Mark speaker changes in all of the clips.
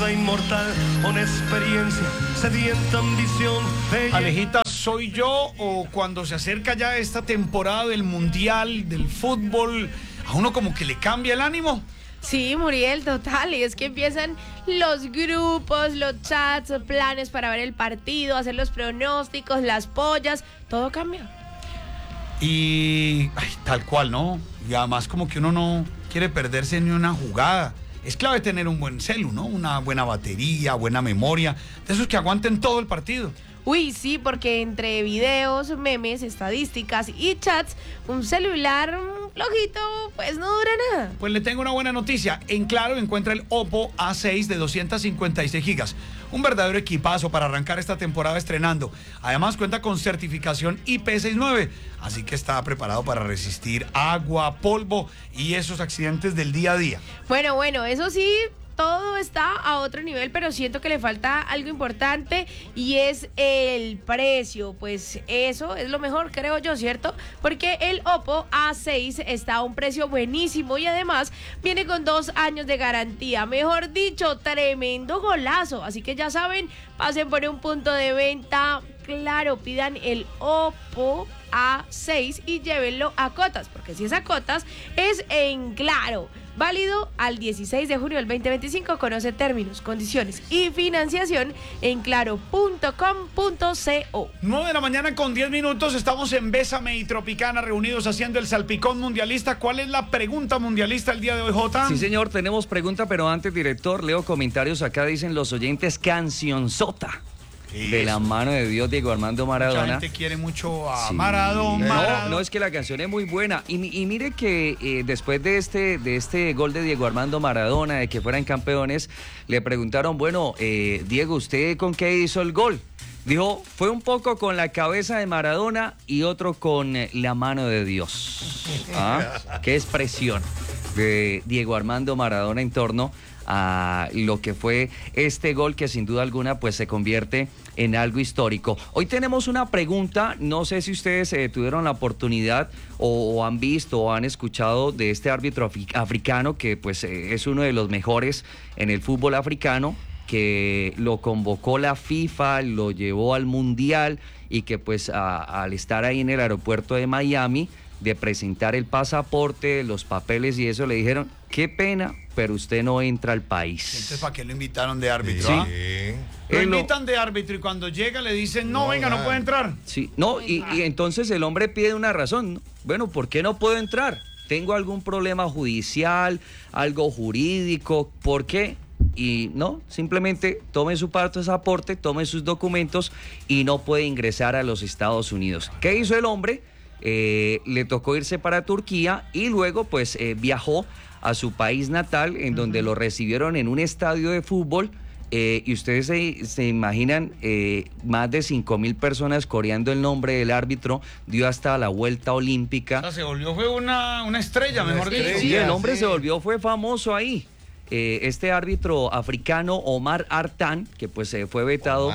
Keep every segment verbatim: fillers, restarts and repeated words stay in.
Speaker 1: leyenda inmortal, con experiencia, sedienta ambición. Bella.
Speaker 2: Alejita, ¿soy yo o cuando se acerca ya esta temporada del Mundial, del fútbol, a uno como que le cambia el ánimo?
Speaker 3: Sí, Muriel, total, y es que empiezan los grupos, los chats, planes para ver el partido, hacer los pronósticos, las pollas, todo cambia.
Speaker 2: Y ay, tal cual, ¿no? Y además como que uno no quiere perderse ni una jugada. Es clave tener un buen celu, ¿no? Una buena batería, buena memoria, de esos que aguanten todo el partido.
Speaker 3: Uy, sí, porque entre videos, memes, estadísticas y chats, un celular flojito, pues no dura nada.
Speaker 2: Pues le tengo una buena noticia. En Claro encuentra el Oppo A seis de doscientos cincuenta y seis gigas. Un verdadero equipazo para arrancar esta temporada estrenando. Además cuenta con certificación I P sesenta y nueve, así que está preparado para resistir agua, polvo y esos accidentes del día a día.
Speaker 3: Bueno, bueno, eso sí, todo está a otro nivel, pero siento que le falta algo importante y es el precio. Pues eso es lo mejor, creo yo, ¿cierto? Porque el Oppo A seis está a un precio buenísimo y además viene con dos años de garantía. Mejor dicho, tremendo golazo. Así que ya saben, pasen por un punto de venta Claro, pidan el Oppo A seis y llévenlo a Cotas, porque si es a Cotas, es en Claro. Válido al dieciséis de junio del veinte veinticinco. Conoce términos, condiciones y financiación en claro punto com punto co.
Speaker 2: nueve de la mañana con diez minutos. Estamos en Bésame y Tropicana reunidos haciendo el salpicón mundialista. ¿Cuál es la pregunta mundialista el día de hoy, Jota?
Speaker 4: Sí, señor, tenemos pregunta, pero antes, director, leo comentarios acá. Dicen los oyentes: cancionzota. Sí, de la mano de Dios, Diego Armando Maradona.
Speaker 2: Mucha gente quiere mucho a
Speaker 4: sí.
Speaker 2: Maradona.
Speaker 4: No,
Speaker 2: Maradona.
Speaker 4: no, es que la canción es muy buena. Y, y mire que eh, después de este, de este gol de Diego Armando Maradona, de que fueran campeones, le preguntaron, bueno, eh, Diego, ¿usted con qué hizo el gol? Dijo, fue un poco con la cabeza de Maradona y otro con eh, la mano de Dios. ¿Ah? Qué expresión de Diego Armando Maradona en torno a lo que fue este gol, que sin duda alguna pues se convierte en algo histórico. Hoy tenemos una pregunta, no sé si ustedes eh, tuvieron la oportunidad o, o han visto o han escuchado de este árbitro afri- africano que pues eh, es uno de los mejores en el fútbol africano, que lo convocó la FIFA, lo llevó al Mundial y que pues a, al estar ahí en el aeropuerto de Miami, de presentar el pasaporte, los papeles y eso, le dijeron, qué pena, pero usted no entra al país.
Speaker 2: Entonces, ¿para qué lo invitaron de árbitro?
Speaker 4: Sí.
Speaker 2: ¿Ah?
Speaker 4: sí.
Speaker 2: Lo
Speaker 4: Él
Speaker 2: invitan de árbitro y cuando llega le dicen, no,
Speaker 4: no
Speaker 2: venga,
Speaker 4: nada.
Speaker 2: no puede entrar.
Speaker 4: Sí, no, y, y entonces el hombre pide una razón, ¿no? Bueno, ¿por qué no puedo entrar? ¿Tengo algún problema judicial, algo jurídico? ¿Por qué? Y no, simplemente tome su pasaporte, tome sus documentos y no puede ingresar a los Estados Unidos. ¿Qué hizo el hombre? Eh, le tocó irse para Turquía y luego pues eh, viajó a su país natal, en donde uh-huh. lo recibieron en un estadio de fútbol eh, y ustedes se, se imaginan eh, más de cinco mil personas coreando el nombre del árbitro, dio hasta la vuelta olímpica.
Speaker 2: O sea, se volvió, fue una, una estrella, una mejor dicho.
Speaker 4: Sí, el hombre sí. se volvió, fue famoso ahí. Eh, este árbitro africano, Omar Artan, que pues eh, fue vetado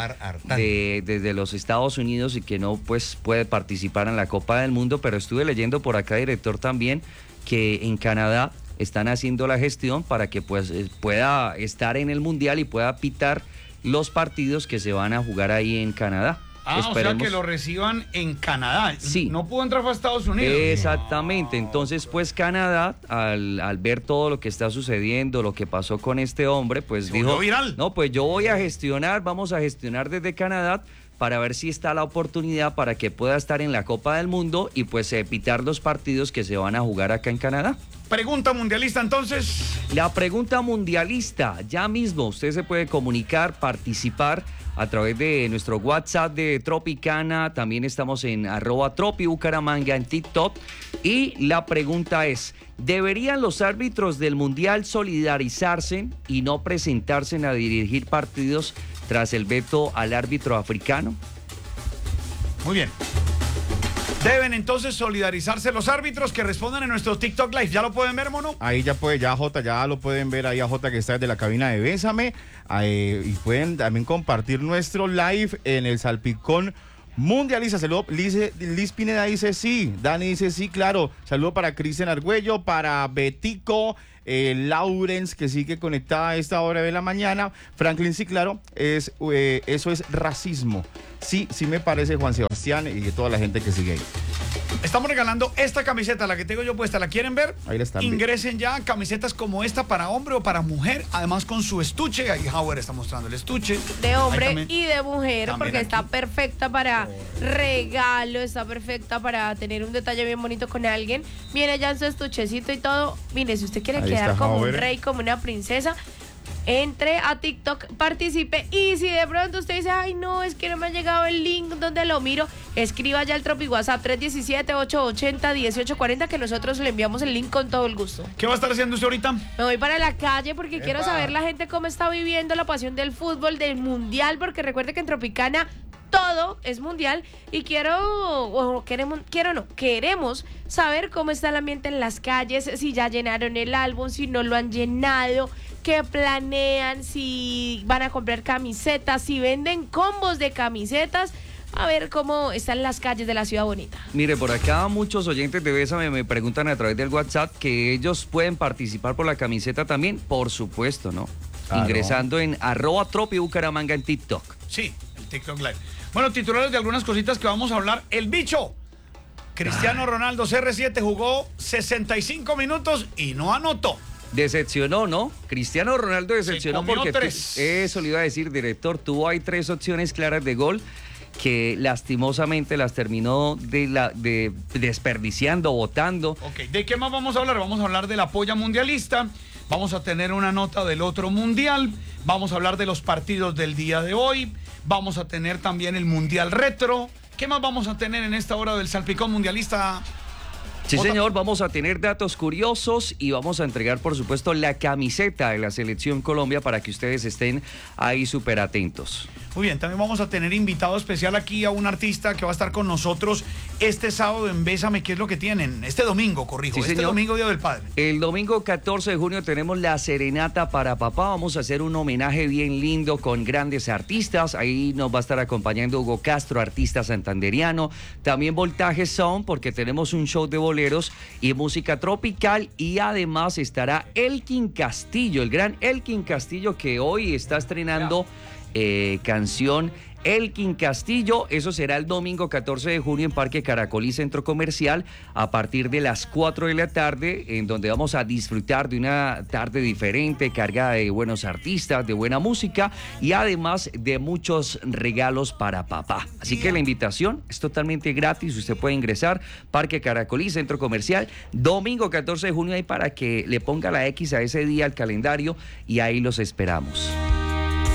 Speaker 4: de, desde los Estados Unidos y que no pues puede participar en la Copa del Mundo, pero estuve leyendo por acá, director, también que en Canadá están haciendo la gestión para que pues eh, pueda estar en el Mundial y pueda pitar los partidos que se van a jugar ahí en Canadá.
Speaker 2: Ah, Esperemos. O sea que lo reciban en Canadá.
Speaker 4: Sí.
Speaker 2: No pudo entrar a Estados Unidos.
Speaker 4: Exactamente. Entonces, pues Canadá, al, al ver todo lo que está sucediendo, lo que pasó con este hombre, pues
Speaker 2: Se
Speaker 4: dijo,
Speaker 2: viral.
Speaker 4: no, pues yo voy a gestionar, vamos a gestionar desde Canadá para ver si está la oportunidad para que pueda estar en la Copa del Mundo y pues eh, pitar los partidos que se van a jugar acá en Canadá.
Speaker 2: Pregunta mundialista, entonces.
Speaker 4: La pregunta mundialista, ya mismo usted se puede comunicar, participar a través de nuestro WhatsApp de Tropicana. También estamos en arroba Tropi Bucaramanga en TikTok. Y la pregunta es, ¿deberían los árbitros del Mundial solidarizarse y no presentarse a dirigir partidos tras el veto al árbitro africano?
Speaker 2: Muy bien. Deben entonces solidarizarse los árbitros, que respondan en nuestro TikTok Live. ¿Ya lo pueden ver, mono?
Speaker 5: Ahí ya puede, ya Jota, ya lo pueden ver ahí a Jota, que está desde la cabina de Bésame. Ahí, y pueden también compartir nuestro live en el salpicón mundialista. Saludo, Liz, Liz Pineda dice sí, Dani dice sí, claro. Saludo para Cristian Argüello, para Betico, eh, Laurens, que sigue conectada a esta hora de la mañana. Franklin, sí, claro, es, eh, eso es racismo. Sí, sí me parece, Juan Sebastián y toda la gente que sigue ahí.
Speaker 2: Estamos regalando esta camiseta, la que tengo yo puesta. ¿La quieren ver?
Speaker 5: Ahí la están.
Speaker 2: Ingresen ya, camisetas como esta para hombre o para mujer, además con su estuche. Ahí Howard está mostrando el estuche.
Speaker 3: De hombre
Speaker 2: también,
Speaker 3: y de mujer, porque
Speaker 2: aquí.
Speaker 3: está perfecta para regalo, está perfecta para tener un detalle bien bonito con alguien. Viene ya en su estuchecito y todo. Mire, si usted quiere
Speaker 5: Ahí
Speaker 3: quedar
Speaker 5: está
Speaker 3: como
Speaker 5: Howard.
Speaker 3: un rey, como una princesa, entre a TikTok, participe, y si de pronto usted dice, ay no, es que no me ha llegado el link donde lo miro, escriba ya al Tropi WhatsApp tres uno siete, ocho ocho cero, uno ocho cuatro cero, que nosotros le enviamos el link con todo el gusto.
Speaker 2: ¿Qué va a estar haciendo usted ahorita?
Speaker 3: Me voy para la calle porque
Speaker 2: Epa.
Speaker 3: quiero saber la gente cómo está viviendo la pasión del fútbol, del mundial, porque recuerde que en Tropicana todo es mundial y quiero, o queremos, quiero no, queremos saber cómo está el ambiente en las calles, si ya llenaron el álbum, si no lo han llenado, qué planean, si van a comprar camisetas, si venden combos de camisetas. A ver cómo están las calles de la ciudad bonita.
Speaker 4: Mire, por acá muchos oyentes de Bésame me preguntan a través del WhatsApp que ellos pueden participar por la camiseta también. Por supuesto, ¿no?
Speaker 5: Claro.
Speaker 4: Ingresando en arroba Tropi Bucaramanga en TikTok.
Speaker 2: Sí, el TikTok Live. Bueno, titulares de algunas cositas que vamos a hablar. El bicho. Cristiano Ronaldo C R siete jugó sesenta y cinco minutos y no anotó.
Speaker 4: Decepcionó, ¿no? Cristiano Ronaldo decepcionó
Speaker 2: comió
Speaker 4: porque
Speaker 2: tres.
Speaker 4: tu- eso le iba a decir, director, tuvo ahí tres opciones claras de gol que lastimosamente las terminó de la, de desperdiciando, botando.
Speaker 2: Ok, ¿de qué más vamos a hablar? Vamos a hablar de la polla mundialista, vamos a tener una nota del otro mundial, vamos a hablar de los partidos del día de hoy, vamos a tener también el mundial retro. ¿Qué más vamos a tener en esta hora del salpicón mundialista?
Speaker 4: Sí,
Speaker 2: Otra-
Speaker 4: señor, vamos a tener datos curiosos y vamos a entregar, por supuesto, la camiseta de la Selección Colombia para que ustedes estén ahí súper atentos.
Speaker 2: Muy bien, también vamos a tener invitado especial aquí a un artista que va a estar con nosotros este sábado en Bésame. ¿Qué es lo que tienen? Este domingo, corrijo.
Speaker 4: Sí,
Speaker 2: este
Speaker 4: señor.
Speaker 2: domingo, Día del Padre.
Speaker 4: El domingo catorce de junio tenemos la serenata para papá. Vamos a hacer un homenaje bien lindo con grandes artistas. Ahí nos va a estar acompañando Hugo Castro, artista santanderiano. También Voltaje Sound, porque tenemos un show de boleros y música tropical. Y además estará Elkin Castillo, el gran Elkin Castillo, que hoy está estrenando eh, canción Elkin Castillo. Eso será el domingo catorce de junio en Parque Caracolí Centro Comercial a partir de las cuatro de la tarde, en donde vamos a disfrutar de una tarde diferente, cargada de buenos artistas, de buena música y además de muchos regalos para papá. Así que la invitación es totalmente gratis, usted puede ingresar Parque Caracolí Centro Comercial, domingo catorce de junio, ahí para que le ponga la X a ese día al calendario y ahí los esperamos.